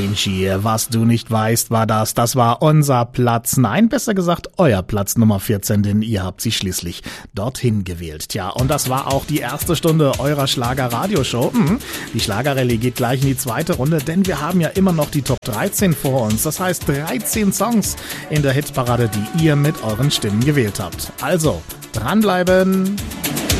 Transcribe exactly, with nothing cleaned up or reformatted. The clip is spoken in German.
Avicii. Was du nicht weißt, war das. Das war unser Platz. Nein, besser gesagt, euer Platz Nummer vierzehn, denn ihr habt sie schließlich dorthin gewählt. Tja, und das war auch die erste Stunde eurer Schlager-Radioshow. Mhm. Die Schlagerrallye geht gleich in die zweite Runde, denn wir haben ja immer noch die Top dreizehn vor uns. Das heißt dreizehn Songs in der Hitparade, die ihr mit euren Stimmen gewählt habt. Also, dranbleiben.